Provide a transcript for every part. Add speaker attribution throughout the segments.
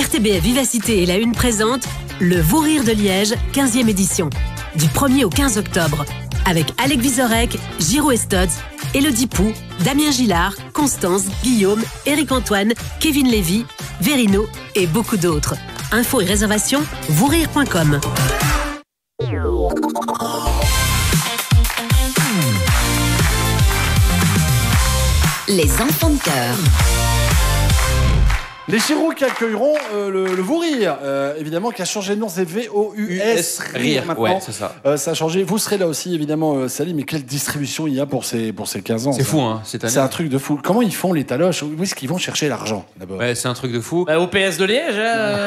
Speaker 1: RTBF Vivacité et la Une présente le Vourir de Liège, 15e édition. Du 1er au 15 octobre. Avec Alec Vizorek, Giro Estods, Élodie Pou, Damien Gillard, Constance, Guillaume, Éric-Antoine, Kevin Lévy, Verino et beaucoup d'autres. Infos et réservations, vourir.com.
Speaker 2: Les enfants de cœur.
Speaker 3: Les Giroux qui accueilleront le Vourir, évidemment, qui a changé de nom, c'est VOUS Rire maintenant.
Speaker 4: Ouais, c'est ça.
Speaker 3: Ça a changé. Vous serez là aussi, évidemment, Salim. Mais quelle distribution il y a pour ces 15 ans?
Speaker 4: C'est fou, hein, cette année.
Speaker 3: C'est un truc de fou. Comment ils font les taloches? Où est-ce qu'ils vont chercher l'argent, d'abord?
Speaker 4: Ouais, c'est un truc de fou.
Speaker 5: Au PS de Liège.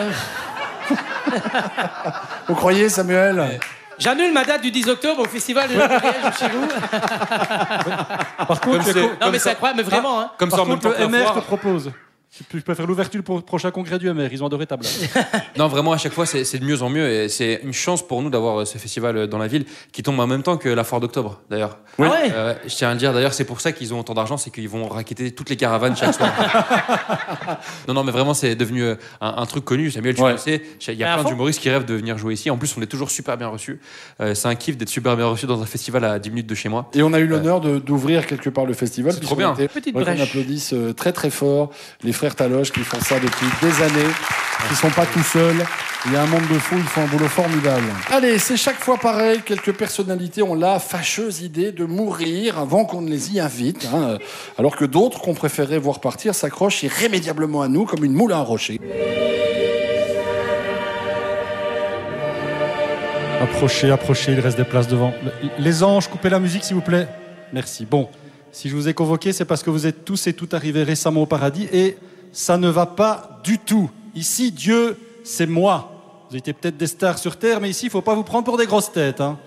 Speaker 3: Vous croyez, Samuel?
Speaker 5: J'annule ma date du 10 octobre au festival de Liège chez vous.
Speaker 6: Par contre,
Speaker 5: Non mais c'est incroyable, mais vraiment. Hein.
Speaker 4: Comme ça, en même temps que
Speaker 6: le
Speaker 4: la
Speaker 6: MR te
Speaker 4: foire.
Speaker 6: propose. Tu peux faire l'ouverture pour le prochain congrès du MR. Ils ont adoré ta blague.
Speaker 4: Non, vraiment, à chaque fois, c'est de mieux en mieux. Et c'est une chance pour nous d'avoir ce festival dans la ville qui tombe en même temps que la foire d'octobre, d'ailleurs.
Speaker 5: Oui. Ah ouais.
Speaker 4: Je tiens à le dire, d'ailleurs, c'est pour ça qu'ils ont autant d'argent, c'est qu'ils vont racketter toutes les caravanes chaque soir. Non, mais vraiment, c'est devenu un truc connu. Samuel, tu le sais, il y a plein d'humoristes qui rêvent de venir jouer ici. En plus, on est toujours super bien reçus. C'est un kiff d'être super bien reçu dans un festival à 10 minutes de chez moi.
Speaker 3: Et on a eu l'honneur d'ouvrir quelque part le festival.
Speaker 4: C'est trop bien.
Speaker 5: Petite
Speaker 3: On
Speaker 5: brèche.
Speaker 3: applaudisse très très fort les frères Taloche qui font ça depuis des années, qui sont pas tout seuls. Il y a un monde de fous, ils font un boulot formidable. Allez, c'est chaque fois pareil. Quelques personnalités ont la fâcheuse idée de mourir avant qu'on ne les y invite, hein, alors que d'autres qu'on préférait voir partir s'accrochent irrémédiablement à nous comme une moule à un rocher.
Speaker 6: Approchez, il reste des places devant. Les anges, coupez la musique s'il vous plaît. Merci. Bon, si je vous ai convoqué, c'est parce que vous êtes tous et toutes arrivés récemment au paradis et ça ne va pas du tout. Ici, Dieu, c'est moi. Vous étiez peut-être des stars sur Terre, mais ici, il ne faut pas vous prendre pour des grosses têtes. Hein.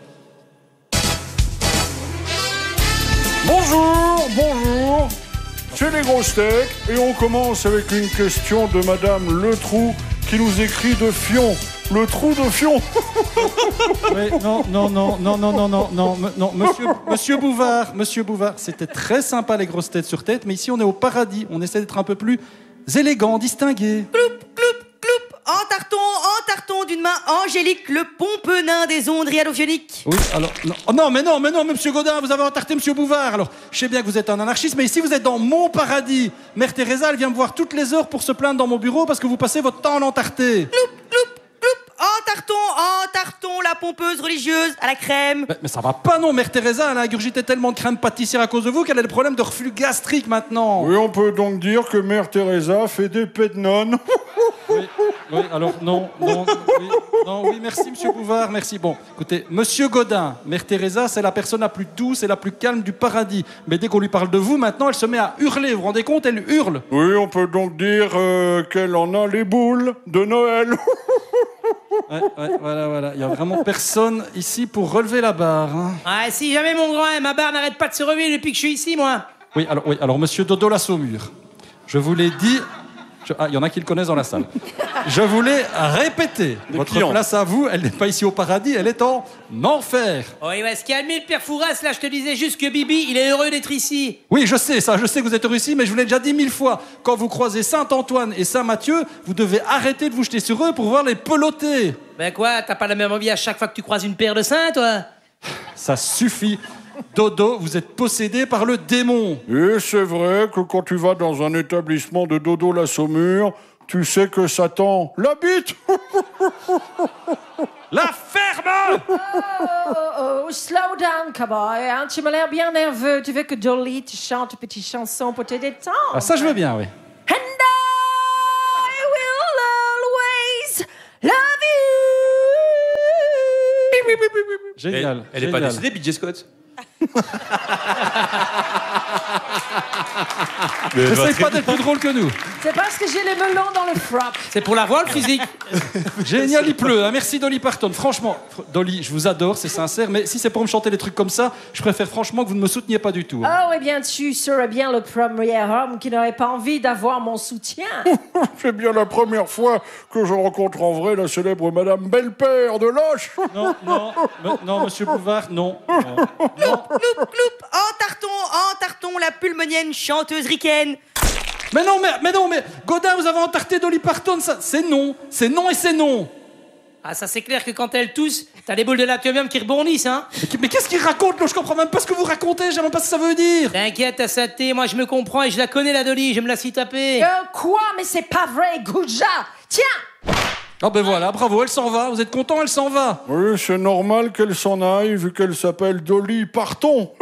Speaker 3: Bonjour, c'est les grosses têtes et on commence avec une question de Madame Letrou qui nous écrit de Fion. Le trou de Fion.
Speaker 6: Oui, non, monsieur Bouvard, c'était très sympa les grosses têtes sur tête, mais ici on est au paradis, on essaie d'être un peu plus élégant, distingué.
Speaker 2: Cloup, cloup, cloup, en tarton d'une main angélique, le pompe nain des ondes radiophioniques.
Speaker 6: Oui, alors, non, oh, non, mais monsieur Godin, vous avez entarté monsieur Bouvard. Alors, je sais bien que vous êtes un anarchiste, mais ici vous êtes dans mon paradis. Mère Teresa, elle vient me voir toutes les heures pour se plaindre dans mon bureau parce que vous passez votre temps en entarté.
Speaker 2: Cloup, cloup, cloup, en tarton, la pompeuse religieuse à la crème.
Speaker 6: Mais ça va pas, non, Mère Teresa, elle a ingurgité tellement de crème pâtissière à cause de vous qu'elle a des problèmes de reflux gastrique maintenant.
Speaker 3: Oui, on peut donc dire que Mère Teresa fait des pets de nonnes.
Speaker 6: Oui, alors oui, merci monsieur Bouvard, merci. Bon, écoutez, monsieur Godin, Mère Teresa, c'est la personne la plus douce et la plus calme du paradis. Mais dès qu'on lui parle de vous, maintenant, elle se met à hurler. Vous vous rendez compte, elle hurle.
Speaker 3: Oui, on peut donc dire qu'elle en a les boules de Noël.
Speaker 6: Ouais, voilà. Il n'y a vraiment personne ici pour relever la barre. Hein.
Speaker 5: Ah, si jamais mon grand, ma barre n'arrête pas de se relever depuis que je suis ici, moi.
Speaker 6: Oui, alors monsieur Dodo la Saumure, je vous l'ai dit... il y en a qui le connaissent dans la salle. Je voulais répéter. Votre place à vous, elle n'est pas ici au paradis, elle est en enfer.
Speaker 5: Oui, ouais, ce qui a admis le père Fouras, là, je te disais juste que Bibi, il est heureux d'être ici.
Speaker 6: Oui, je sais que vous êtes heureux ici, mais je vous l'ai déjà dit 1000 fois. Quand vous croisez Saint-Antoine et Saint-Mathieu, vous devez arrêter de vous jeter sur eux pour voir les peloter.
Speaker 5: Ben quoi, t'as pas la même envie à chaque fois que tu croises une paire de saints, toi?
Speaker 6: Ça suffit. Dodo, vous êtes possédé par le démon.
Speaker 3: Et c'est vrai que quand tu vas dans un établissement de Dodo la Saumure, tu sais que Satan l'habite.
Speaker 6: La ferme.
Speaker 7: Oh, slow down, cowboy. Hein? Tu m'as l'air bien nerveux. Tu veux que Dolly te chante une petite chanson pour te détendre?
Speaker 6: Ah, ça, je veux bien, oui.
Speaker 7: And I will always love you.
Speaker 6: Génial.
Speaker 4: Elle est pas décédée, BJ Scott?
Speaker 6: N'essaye pas d'être plus drôle que nous.
Speaker 7: C'est parce que j'ai les melons dans le frappe.
Speaker 5: C'est pour la voix, le physique.
Speaker 6: Génial, il pleut. Hein. Merci Dolly Parton. Franchement, Dolly, je vous adore, c'est sincère, mais si c'est pour me chanter des trucs comme ça, je préfère franchement que vous ne me souteniez pas du tout. Hein.
Speaker 7: Oh, eh bien, tu serais bien le premier homme qui n'aurait pas envie d'avoir mon soutien.
Speaker 3: C'est bien la première fois que je rencontre en vrai la célèbre Madame Belle-Père de Loche.
Speaker 6: Non, monsieur Bouvard, non.
Speaker 2: Cloup, cloup, en tarton, la pulmonienne chanteuse ricaine.
Speaker 6: Mais non, mais Godin, vous avez entarté Dolly Parton, ça, c'est non et c'est non.
Speaker 5: Ah, ça c'est clair que quand elle tousse, t'as les boules de l'atomium qui rebondissent, hein.
Speaker 6: Mais qu'est-ce qu'il raconte, là? Je comprends même pas ce que vous racontez, je sais même pas ce que ça veut dire.
Speaker 5: T'inquiète, Tassaté, moi je me comprends et je la connais la Dolly, je me la suis tapée.
Speaker 7: Quoi? Mais c'est pas vrai, Gouja. Tiens.
Speaker 6: Ah ben voilà, bravo, elle s'en va. Vous êtes content, elle s'en va.
Speaker 3: Oui, c'est normal qu'elle s'en aille, vu qu'elle s'appelle Dolly Parton.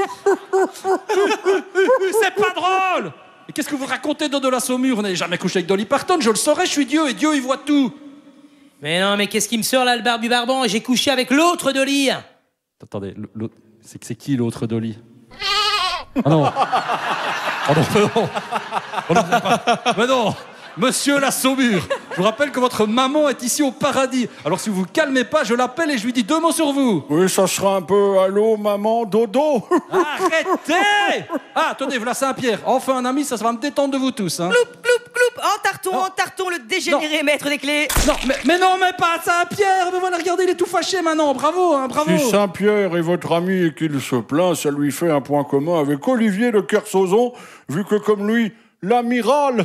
Speaker 6: C'est pas drôle. Et qu'est-ce que vous racontez de la Saumur? Vous n'avez jamais couché avec Dolly Parton, je le saurais, je suis Dieu, et Dieu, il voit tout.
Speaker 5: Mais non, mais qu'est-ce qui me sort là, le barbu barban? J'ai couché avec l'autre Dolly.
Speaker 6: Attendez, c'est qui l'autre Dolly? Ah non. Oh non, mais non. Oh non, mais non. Monsieur la Saumur, je vous rappelle que votre maman est ici au paradis. Alors si vous vous calmez pas, je l'appelle et je lui dis 2 mots sur vous.
Speaker 3: Oui, ça sera un peu allô, maman, dodo.
Speaker 6: Arrêtez. Ah, attendez, voilà Saint-Pierre. Enfin un ami, ça va me détendre de vous tous. Hein.
Speaker 2: Cloup, cloup, cloup, en tarton, le dégénéré maître des clés.
Speaker 6: Non, mais pas Saint-Pierre. Mais voilà, regardez, il est tout fâché maintenant. Bravo, hein, bravo.
Speaker 3: Si Saint-Pierre est votre ami et qu'il se plaint, ça lui fait un point commun avec Olivier de Kersauzon, vu que comme lui, l'amiral.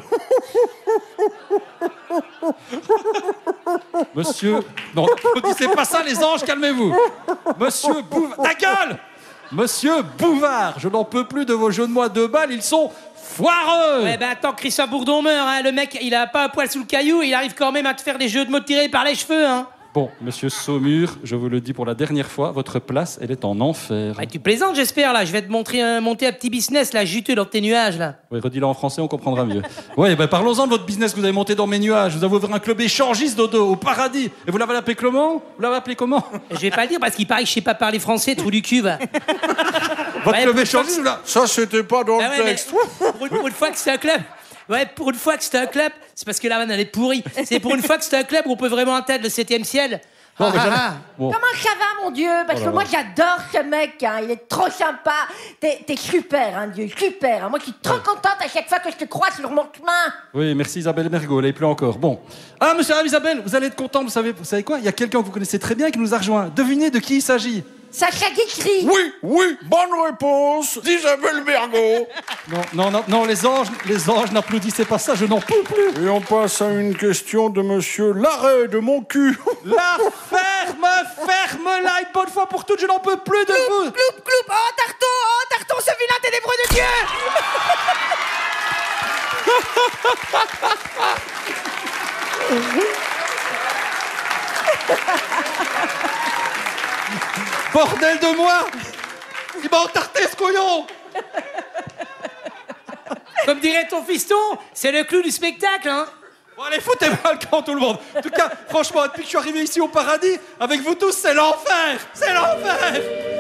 Speaker 6: Monsieur... Non, ne dites pas ça, les anges, calmez-vous. Monsieur Bouvard... Ta gueule. Monsieur Bouvard, je n'en peux plus de vos jeux de mots à 2 balles, ils sont foireux.
Speaker 5: Ouais, bah attends, Christophe Bourdon meurt, hein. Le mec, il a pas un poil sous le caillou, il arrive quand même à te faire des jeux de mots tirés par les cheveux, hein.
Speaker 6: Bon, monsieur Saumur, je vous le dis pour la dernière fois, votre place, elle est en enfer.
Speaker 5: Ouais, tu plaisantes, j'espère, là. Je vais te monter un petit business, là, juteux dans tes nuages, là.
Speaker 6: Oui, redis-le en français, on comprendra mieux. Oui, ben parlons-en de votre business que vous avez monté dans mes nuages. Vous avez ouvert un club échangiste, Dodo, au paradis. Et vous l'avez appelé comment? Vous l'avez appelé comment?
Speaker 5: Je vais pas le dire parce qu'il paraît que je sais pas parler français, trou du cul, va.
Speaker 6: Votre club échangiste, là?
Speaker 3: Ça, c'était pas dans le texte.
Speaker 5: Pour une fois que c'est un club... Ouais, pour une fois que c'est un club, c'est parce que la vanne, elle est pourrie. C'est pour une fois que c'est un club où on peut vraiment atteindre le 7e ciel.
Speaker 6: Bon.
Speaker 7: Comment ça va, mon Dieu? Parce que moi, j'adore ce mec, hein. Il est trop sympa. T'es super, hein, Dieu, super. Hein. Moi, je suis trop contente à chaque fois que je te croise sur mon chemin.
Speaker 6: Oui, merci Isabelle Mergo, elle est plus encore. Bon. Ah, monsieur Isabelle, vous allez être content, vous savez quoi? Il y a quelqu'un que vous connaissez très bien qui nous a rejoint. Devinez de qui il s'agit?
Speaker 7: Sacha Guitry.
Speaker 3: Oui, bonne réponse d'Isabelle Mergo.
Speaker 6: Non, les anges n'applaudissez pas ça, je n'en peux plus.
Speaker 3: Et on passe à une question de monsieur Larrey de mon cul.
Speaker 6: La ferme-la, une bonne fois pour toutes, je n'en peux plus de vous.
Speaker 2: Cloup, en tarton, ce vilain ténébreux de Dieu.
Speaker 6: Bordel de moi! Il m'a entarté ce couillon!
Speaker 5: Comme dirait ton fiston, c'est le clou du spectacle, hein.
Speaker 6: Bon allez, foutez-moi le camp tout le monde! En tout cas, franchement, depuis que je suis arrivé ici au paradis, avec vous tous, c'est l'enfer! C'est l'enfer!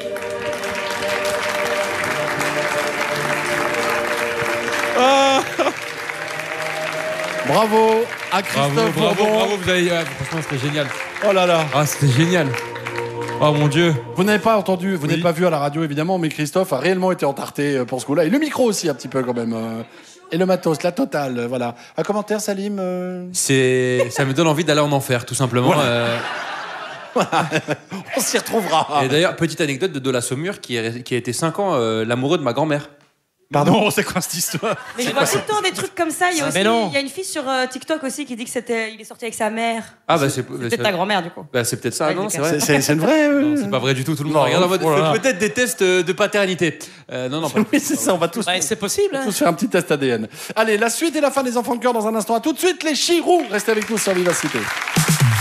Speaker 3: Bravo à Christophe Bourbon.
Speaker 4: Bravo, vous avez... franchement, c'était génial.
Speaker 3: Oh là là.
Speaker 4: Ah, c'était génial. Oh mon Dieu.
Speaker 3: Vous n'avez pas entendu, vous n'avez pas vu à la radio évidemment, mais Christophe a réellement été entarté pour ce coup-là. Et le micro aussi un petit peu quand même. Et le matos, la totale, voilà. Un commentaire, Salim
Speaker 4: Ça me donne envie d'aller en enfer, tout simplement.
Speaker 3: Voilà. On s'y retrouvera.
Speaker 4: Et d'ailleurs, petite anecdote de la Saumur qui a été 5 ans l'amoureux de ma grand-mère.
Speaker 6: Pardon, c'est quoi cette histoire?
Speaker 2: Mais je vois tout le temps des trucs comme ça. Il y a aussi,
Speaker 5: Mais non.
Speaker 2: il y a une fille sur TikTok aussi qui dit que il est sorti avec sa mère.
Speaker 4: Ah bah c'est
Speaker 2: peut-être ta grand-mère du coup.
Speaker 4: Bah c'est peut-être ça,
Speaker 2: Ouais,
Speaker 4: non,
Speaker 2: ok.
Speaker 4: c'est vrai.
Speaker 3: C'est une vraie.
Speaker 4: Non, c'est pas vrai du tout, tout le monde regarde en mode peut-être des tests de paternité. Non, pas.
Speaker 3: Oui, c'est ça, on va tous.
Speaker 5: Ouais, c'est possible, hein.
Speaker 3: Tous faire un petit test ADN. Allez, la suite et la fin des enfants de cœur dans un instant. À tout de suite, les Chirous. Restez avec nous sur Vivacité.